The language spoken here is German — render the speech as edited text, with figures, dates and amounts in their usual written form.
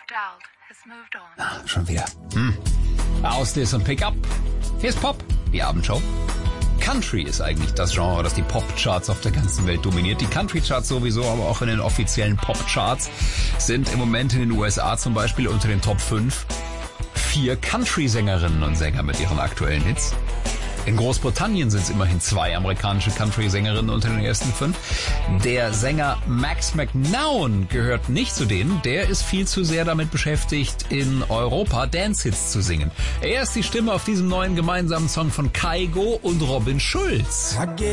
Schon wieder. Aus this und Pick Up. Hier ist Pop, die Abendshow. Country ist eigentlich das Genre, das die Pop-Charts auf der ganzen Welt dominiert. Die Country-Charts sowieso, aber auch in den offiziellen Pop-Charts sind im Moment in den USA zum Beispiel unter den Top 5 4 Country-Sängerinnen und Sänger mit ihren aktuellen Hits. In Großbritannien sind es immerhin 2 amerikanische Country-Sängerinnen unter den ersten 5. Der Sänger Max McNown gehört nicht zu denen. Der ist viel zu sehr damit beschäftigt, in Europa Dance-Hits zu singen. Er ist die Stimme auf diesem neuen gemeinsamen Song von Kygo und Robin Schulz.